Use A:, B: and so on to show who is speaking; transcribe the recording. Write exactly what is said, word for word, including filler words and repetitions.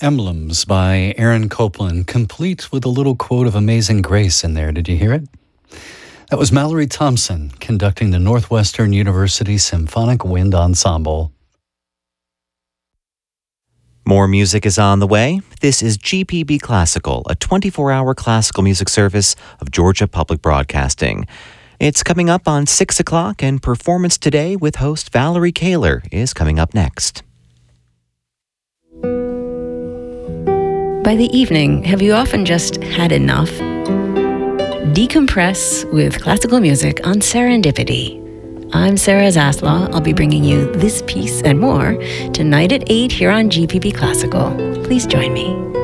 A: Emblems by Aaron Copland, complete with a little quote of Amazing Grace in there. Did you hear it? That was Mallory Thompson conducting the Northwestern University Symphonic Wind Ensemble.
B: More music is on the way. This is G P B Classical, a twenty-four hour classical music service of Georgia Public Broadcasting. It's coming up on six o'clock, and Performance Today with host Valerie Kaler is coming up next.
C: By the evening, have you often just had enough? Decompress with classical music on Serendipity. I'm Sarah Zaslaw. I'll be bringing you this piece and more tonight at eight here on G P B Classical. Please join me.